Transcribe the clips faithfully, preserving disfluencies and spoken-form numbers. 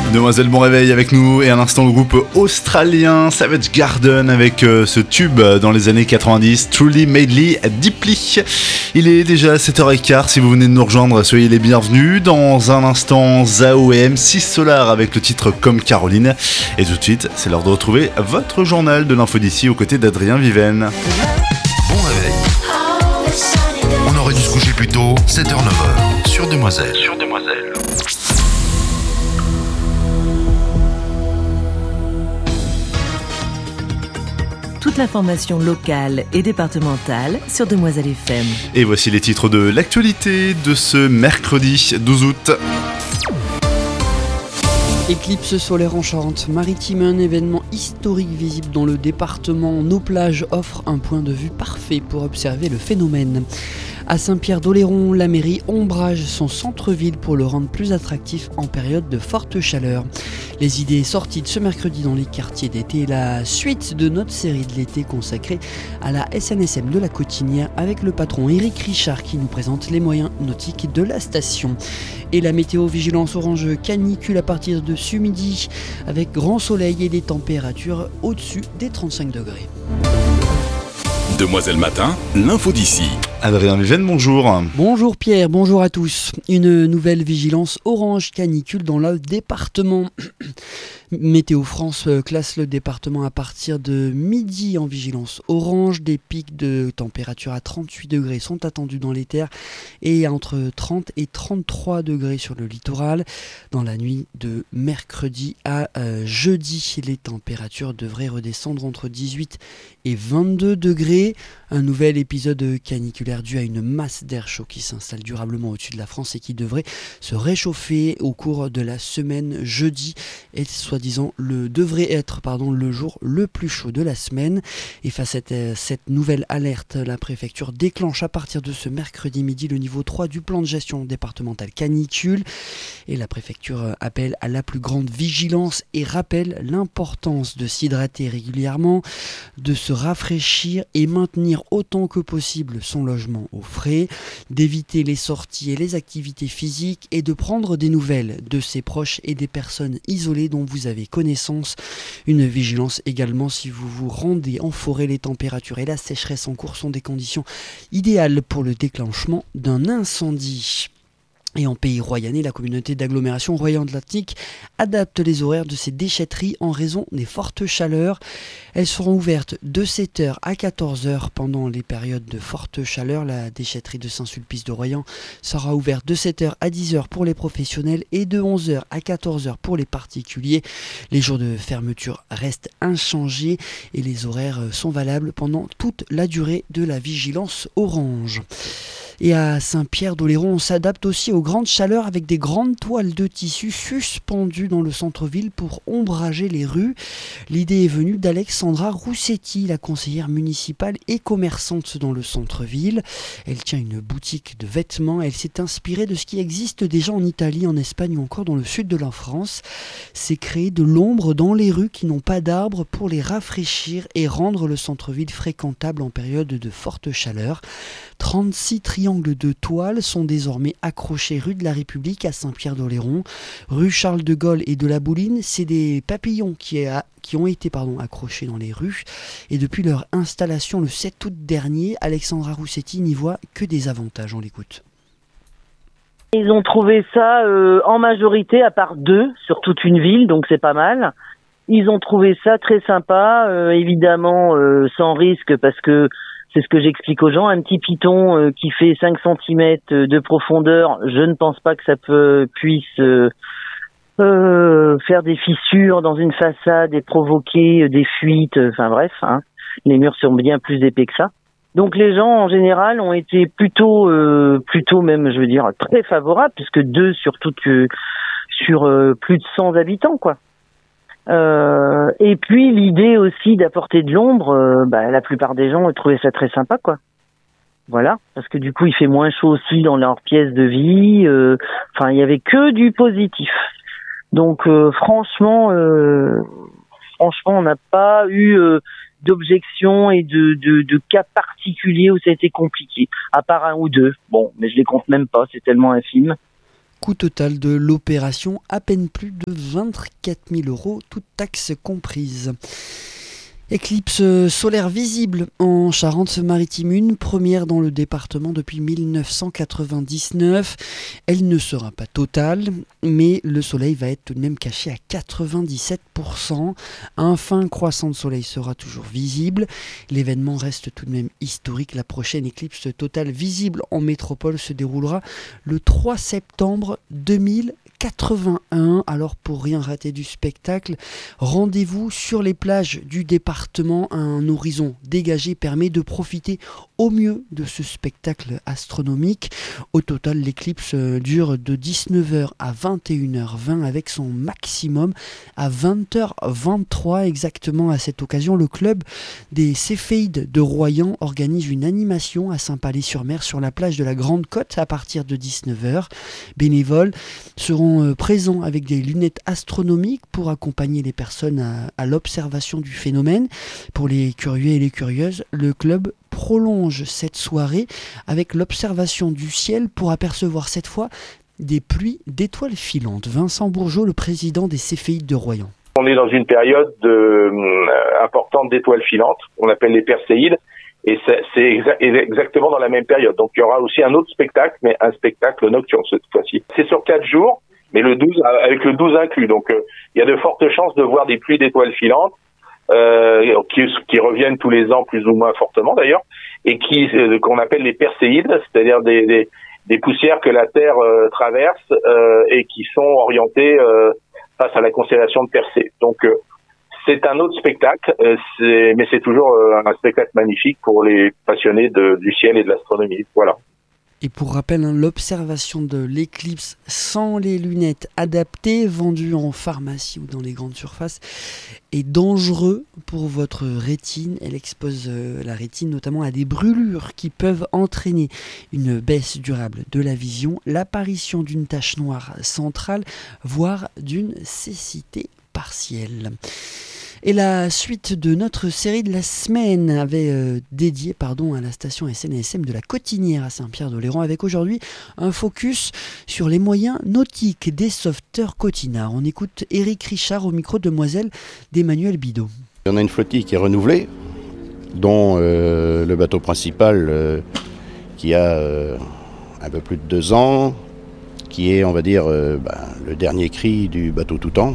Demoiselle, bon réveil avec nous et à l'instant le groupe australien Savage Garden avec euh, ce tube dans les années quatre-vingt-dix, Truly Madly Deeply. Il est déjà sept heures quinze, si vous venez de nous rejoindre, soyez les bienvenus. Dans un instant, Zao et M six Solar avec le titre Comme Caroline. Et tout de suite, c'est l'heure de retrouver votre journal de l'info d'ici aux côtés d'Adrien Viven. Bon réveil. On aurait dû se coucher plus tôt, sept heures neuf heures, sur Demoiselle. Sur Demoiselle. Toute l'information locale et départementale sur Demoiselle F M. Et voici les titres de l'actualité de ce mercredi douze août. Éclipse solaire en Charente-Maritime, un événement historique visible dans le département. Nos plages offrent un point de vue parfait pour observer le phénomène. À Saint-Pierre-d'Oléron, la mairie ombrage son centre-ville pour le rendre plus attractif en période de forte chaleur. Les idées sorties de ce mercredi dans les quartiers d'été, la suite de notre série de l'été consacrée à la S N S M de la Cotinière avec le patron Éric Richard qui nous présente les moyens nautiques de la station. Et la météo vigilance orange canicule à partir de ce midi avec grand soleil et des températures au-dessus des trente-cinq degrés. Demoiselle Matin, l'info d'ici. Adrien Viven, bonjour. Bonjour Pierre, bonjour à tous. Une nouvelle vigilance orange canicule dans le département. Météo France classe le département à partir de midi en vigilance orange. Des pics de température à trente-huit degrés sont attendus dans les terres et entre trente et trente-trois degrés sur le littoral. Dans la nuit de mercredi à euh, jeudi, les températures devraient redescendre entre dix-huit et vingt-deux degrés. Un nouvel épisode caniculaire dû à une masse d'air chaud qui s'installe durablement au-dessus de la France et qui devrait se réchauffer au cours de la semaine jeudi et soi-disant le devrait être pardon, le jour le plus chaud de la semaine. Et face à cette, cette nouvelle alerte, la préfecture déclenche à partir de ce mercredi midi le niveau trois du plan de gestion départemental canicule et la préfecture appelle à la plus grande vigilance et rappelle l'importance de s'hydrater régulièrement, de se rafraîchir et maintenir autant que possible son logement au frais, d'éviter les sorties et les activités physiques et de prendre des nouvelles de ses proches et des personnes isolées dont vous avez connaissance. Une vigilance également si vous vous rendez en forêt, les températures et la sécheresse en cours sont des conditions idéales pour le déclenchement d'un incendie. Et en pays royannais, la communauté d'agglomération Royan-Atlantique adapte les horaires de ses déchetteries en raison des fortes chaleurs. Elles seront ouvertes de sept heures à quatorze heures pendant les périodes de forte chaleur. La déchetterie de Saint-Sulpice de Royan sera ouverte de sept heures à dix heures pour les professionnels et de onze heures à quatorze heures pour les particuliers. Les jours de fermeture restent inchangés et les horaires sont valables pendant toute la durée de la vigilance orange. Et à Saint-Pierre-d'Oléron, on s'adapte aussi aux grandes chaleurs avec des grandes toiles de tissu suspendues dans le centre-ville pour ombrager les rues. L'idée est venue d'Alexandra Roussetti, la conseillère municipale et commerçante dans le centre-ville. Elle tient une boutique de vêtements. Elle s'est inspirée de ce qui existe déjà en Italie, en Espagne ou encore dans le sud de la France. C'est créer de l'ombre dans les rues qui n'ont pas d'arbres pour les rafraîchir et rendre le centre-ville fréquentable en période de forte chaleur. trente-six triangles de toile sont désormais accrochés rue de la République à Saint-Pierre-d'Oléron. Rue Charles de Gaulle et de la Bouline, c'est des papillons qui, a, qui ont été pardon, accrochés dans les rues. Et depuis leur installation le sept août dernier, Alexandra Roussetti n'y voit que des avantages. On l'écoute. Ils ont trouvé ça euh, en majorité, à part deux, sur toute une ville, donc c'est pas mal. Ils ont trouvé ça très sympa, euh, évidemment euh, sans risque parce que c'est ce que j'explique aux gens, un petit piton euh, qui fait cinq centimètres de profondeur, je ne pense pas que ça peut puisse euh, euh, faire des fissures dans une façade et provoquer des fuites, enfin bref, hein. Les murs sont bien plus épais que ça. Donc les gens en général ont été plutôt euh, plutôt même je veux dire très favorables puisque deux sur toute euh, sur euh, plus de cent habitants quoi. Euh, et puis l'idée aussi d'apporter de l'ombre, euh, bah, la plupart des gens ont trouvé ça très sympa quoi. Voilà, parce que du coup il fait moins chaud aussi dans leur pièce de vie. Euh, enfin il y avait que du positif. Donc euh, franchement, euh, franchement on n'a pas eu euh, d'objections et de, de, de cas particuliers où ça a été compliqué, à part un ou deux. Bon, mais je les compte même pas, c'est tellement infime. Coût total de l'opération, à peine plus de vingt-quatre mille euros, toutes taxes comprises. Éclipse solaire visible en Charente-Maritime, une première dans le département depuis mille neuf cent quatre-vingt-dix-neuf. Elle ne sera pas totale, mais le soleil va être tout de même caché à quatre-vingt-dix-sept pour cent. Un fin croissant de soleil sera toujours visible. L'événement reste tout de même historique. La prochaine éclipse totale visible en métropole se déroulera le trois septembre deux mille quatre-vingt-un. Alors pour rien rater du spectacle, rendez-vous sur les plages du département. Un horizon dégagé permet de profiter au mieux de ce spectacle astronomique. Au total, l'éclipse dure de dix-neuf heures à vingt et une heures vingt avec son maximum à vingt heures vingt-trois. Exactement à cette occasion, le club des Céphéides de Royan organise une animation à Saint-Palais-sur-Mer sur la plage de la Grande Côte à partir de dix-neuf heures. Bénévoles seront présents avec des lunettes astronomiques pour accompagner les personnes à, à l'observation du phénomène. Pour les curieux et les curieuses, le club prolonge cette soirée avec l'observation du ciel pour apercevoir cette fois des pluies d'étoiles filantes. Vincent Bourgeot, le président des Céphéides de Royan. On est dans une période de, euh, importante d'étoiles filantes, on appelle les Perséides, et c'est, c'est exa- exactement dans la même période. Donc il y aura aussi un autre spectacle, mais un spectacle nocturne cette fois-ci. C'est sur quatre jours, mais le douze avec le douze inclus. Donc euh, il y a de fortes chances de voir des pluies d'étoiles filantes. Euh, qui, qui reviennent tous les ans plus ou moins fortement d'ailleurs, et qui euh, qu'on appelle les Perséides, c'est-à-dire des, des, des poussières que la Terre euh, traverse euh, et qui sont orientées euh, face à la constellation de Persée. Donc euh, c'est un autre spectacle, euh, c'est, mais c'est toujours euh, un spectacle magnifique pour les passionnés de, du ciel et de l'astronomie. Voilà. Et pour rappel, hein, l'observation de l'éclipse sans les lunettes adaptées, vendues en pharmacie ou dans les grandes surfaces, est dangereux pour votre rétine. Elle expose euh, la rétine notamment à des brûlures qui peuvent entraîner une baisse durable de la vision, l'apparition d'une tache noire centrale, voire d'une cécité partielle. Et la suite de notre série de la semaine avait euh, dédié pardon, à la station S N S M de la Cotinière à Saint-Pierre-d'Oléron, avec aujourd'hui un focus sur les moyens nautiques des sauveteurs cotinards. On écoute Éric Richard au micro de Demoiselle d'Emmanuel Bidot. On a une flottille qui est renouvelée, dont euh, le bateau principal euh, qui a euh, un peu plus de deux ans, qui est, on va dire, euh, ben, le dernier cri du bateau Toutan.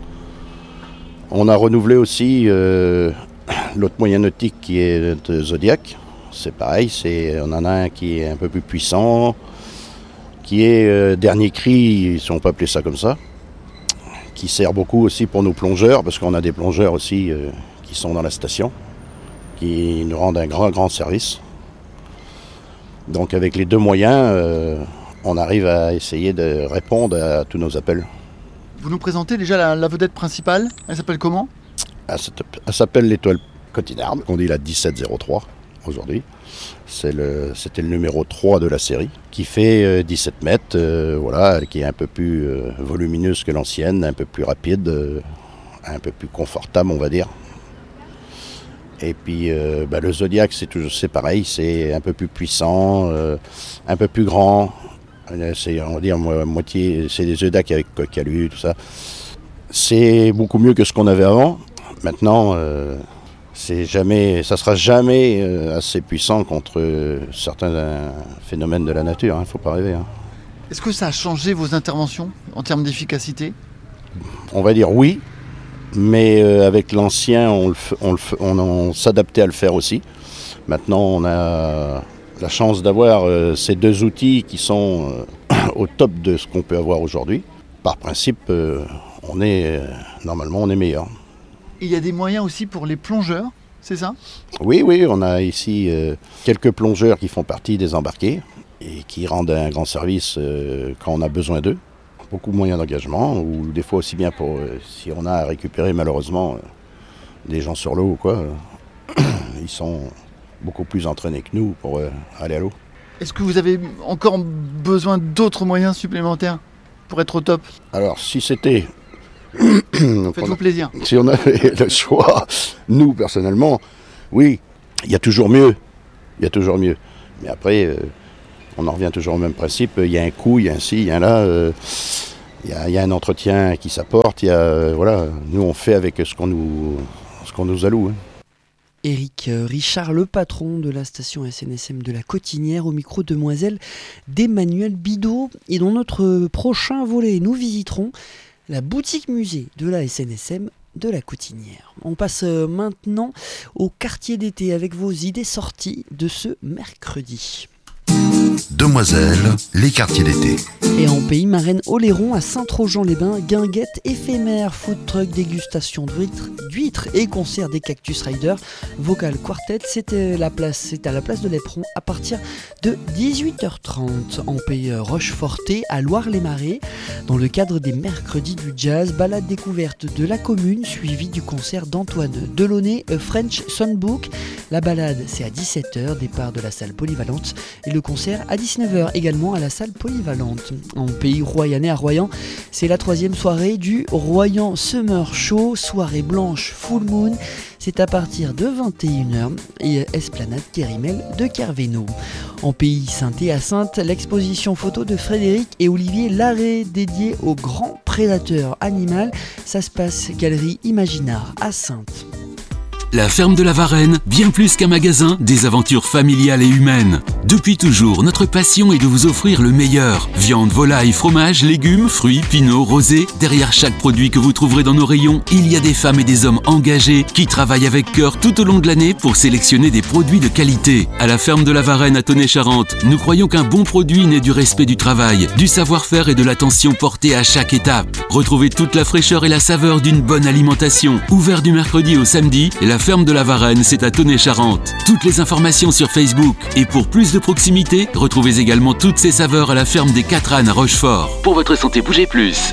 On a renouvelé aussi euh, l'autre moyen nautique qui est de Zodiac. C'est pareil, c'est, on en a un qui est un peu plus puissant, qui est euh, dernier cri, si on peut appeler ça comme ça, qui sert beaucoup aussi pour nos plongeurs, parce qu'on a des plongeurs aussi euh, qui sont dans la station, qui nous rendent un grand, grand service. Donc avec les deux moyens, euh, on arrive à essayer de répondre à tous nos appels. Vous nous présentez déjà la, la vedette principale, elle s'appelle comment ? Elle, elle s'appelle l'étoile Cotinarde, qu'on dit la dix-sept zéro trois aujourd'hui. C'est le, c'était le numéro trois de la série, qui fait euh, dix-sept mètres, euh, voilà, qui est un peu plus euh, volumineuse que l'ancienne, un peu plus rapide, euh, un peu plus confortable, on va dire. Et puis euh, bah, le Zodiac, c'est, toujours, c'est pareil, c'est un peu plus puissant, euh, un peu plus grand. C'est, on va dire, moitié, c'est des Zodiacs avec calu, tout ça. C'est beaucoup mieux que ce qu'on avait avant. Maintenant, euh, c'est jamais, ça sera jamais euh, assez puissant contre euh, certains euh, phénomènes de la nature. Il hein, ne faut pas rêver. Hein. Est-ce que ça a changé vos interventions en termes d'efficacité ? On va dire oui, mais euh, avec l'ancien, on, le, on, le, on, on s'adaptait à le faire aussi. Maintenant, on a la chance d'avoir euh, ces deux outils qui sont euh, au top de ce qu'on peut avoir aujourd'hui. Par principe, euh, on est, euh, normalement, on est meilleur. Il y a des moyens aussi pour les plongeurs, c'est ça ? Oui, oui, on a ici euh, quelques plongeurs qui font partie des embarqués et qui rendent un grand service euh, quand on a besoin d'eux. Beaucoup de moyens d'engagement, ou des fois aussi bien pour euh, si on a à récupérer malheureusement euh, des gens sur l'eau ou quoi. Euh, ils sont beaucoup plus entraînés que nous pour euh, aller à l'eau. Est-ce que vous avez encore besoin d'autres moyens supplémentaires pour être au top ? Alors, si c'était... Faites-vous plaisir. Si on avait le choix, nous, personnellement, oui, il y a toujours mieux. Il y a toujours mieux. Mais après, euh, on en revient toujours au même principe. Il y a un coût, il y a un ci, il y a un là. Euh, il, y a, il y a un entretien qui s'apporte. Il y a, euh, voilà, nous, on fait avec ce qu'on nous, ce qu'on nous alloue. Hein. Éric Richard, le patron de la station S N S M de la Cotinière, au micro demoiselle d'Emmanuel Bidot. Et dans notre prochain volet, nous visiterons la boutique musée de la S N S M de la Cotinière. On passe maintenant au quartier d'été avec vos idées sorties de ce mercredi. Demoiselle, les quartiers d'été. Et en pays Marraine Oléron à Saint-Trojan-les-Bains, guinguette éphémère, food truck, dégustation d'huîtres, d'huîtres et concert des Cactus Riders, vocal quartet, c'était la place, c'est à la place de l'Éperon à partir de dix-huit heures trente. En pays Rocheforté à Loire-les-Marais, dans le cadre des mercredis du jazz, balade découverte de la commune suivie du concert d'Antoine Delaunay, A French Songbook. La balade c'est à dix-sept heures, départ de la salle polyvalente, et le concert à dix-neuf heures également à la salle polyvalente. En pays royannais à Royan, c'est la troisième soirée du Royan Summer Show, soirée blanche full moon. C'est à partir de vingt et une heures et Esplanade Kérimel de Kervéno. En pays Saint-Hyacinthe, l'exposition photo de Frédéric et Olivier Larrey dédiée au grand prédateur animal. Ça se passe Galerie Imaginard à Saintes. La ferme de la Varenne, bien plus qu'un magasin, des aventures familiales et humaines. Depuis toujours, notre passion est de vous offrir le meilleur. Viande, volaille, fromage, légumes, fruits, pinot, rosé. Derrière chaque produit que vous trouverez dans nos rayons, il y a des femmes et des hommes engagés qui travaillent avec cœur tout au long de l'année pour sélectionner des produits de qualité. À la ferme de la Varenne à Tonnay-Charente, nous croyons qu'un bon produit naît du respect du travail, du savoir-faire et de l'attention portée à chaque étape. Retrouvez toute la fraîcheur et la saveur d'une bonne alimentation. Ouvert du mercredi au samedi, la La ferme de la Varenne, c'est à Tonnay-Charente. Toutes les informations sur Facebook. Et pour plus de proximité, retrouvez également toutes ces saveurs à la ferme des Quatre Ânes à Rochefort. Pour votre santé, bougez plus.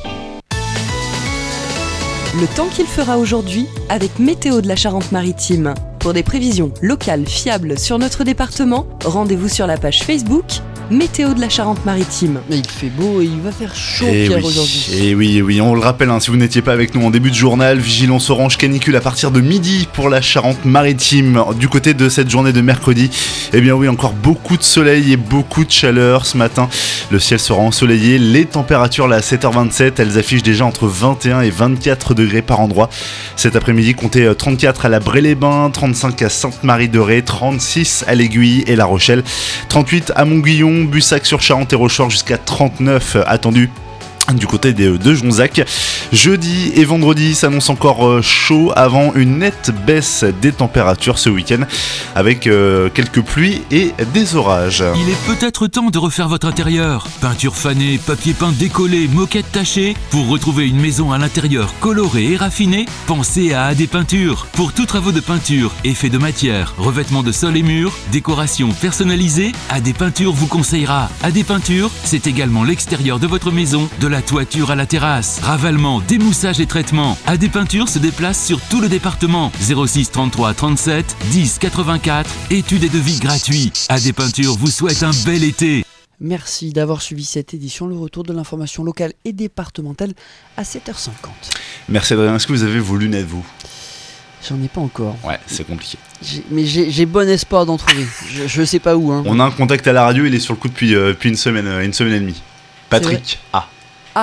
Le temps qu'il fera aujourd'hui avec Météo de la Charente-Maritime. Pour des prévisions locales fiables sur notre département, rendez-vous sur la page Facebook Météo de la Charente-Maritime. Mais il fait beau et il va faire chaud, et Pierre, oui, aujourd'hui. Et oui, et oui, on le rappelle, hein, si vous n'étiez pas avec nous en début de journal, vigilance orange canicule à partir de midi pour la Charente-Maritime. Du côté de cette journée de mercredi, eh bien oui, encore beaucoup de soleil et beaucoup de chaleur ce matin. Le ciel sera ensoleillé, les températures là à sept heures vingt-sept, elles affichent déjà entre vingt et un et vingt-quatre degrés par endroit. Cet après-midi, comptez trente-quatre à la Bray-les-Bains, trente-cinq à Sainte-Marie-de-Ré, trente-six à l'Aiguille et La Rochelle, trente-huit à Montguillon, Bussac-sur-Charente et Rochefort jusqu'à trente-neuf attendus du côté de, de Jonzac. Jeudi et vendredi s'annonce encore chaud avant une nette baisse des températures ce week-end avec euh, quelques pluies et des orages. Il est peut-être temps de refaire votre intérieur. Peinture fanée, papier peint décollé, moquette tachée. Pour retrouver une maison à l'intérieur colorée et raffinée, pensez à A D Peinture. Pour tous travaux de peinture, effets de matière, revêtement de sol et murs, décoration personnalisée, A D Peinture vous conseillera. A D Peinture, c'est également l'extérieur de votre maison, de la toiture à la terrasse, ravalement, démoussage et traitement. A D Peinture se déplace sur tout le département. zéro six trente-trois trente-sept dix quatre-vingt-quatre. Études et devis gratuits. A D Peinture vous souhaite un bel été. Merci d'avoir suivi cette édition. Le retour de l'information locale et départementale à sept heures cinquante. Merci Adrien. Est-ce que vous avez vos lunettes, vous ? J'en ai pas encore. Ouais, c'est compliqué. J'ai, mais j'ai, j'ai bon espoir d'en trouver. Je, je sais pas où. Hein. On a un contact à la radio, il est sur le coup depuis, euh, depuis une semaine, euh, une semaine et demie. Patrick A. Ah.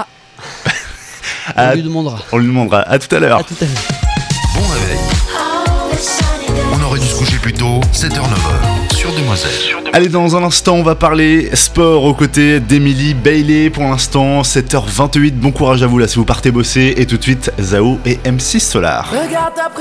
On à, lui demandera. On lui demandera. À tout à l'heure. À tout à l'heure. Bon réveil. On aurait dû se coucher plus tôt, sept heures neuf heures, sur Demoiselle. Allez, dans un instant, on va parler sport aux côtés d'Emily Bailey. Pour l'instant, sept heures vingt-huit. Bon courage à vous là si vous partez bosser. Et tout de suite, Zao et M six Solar.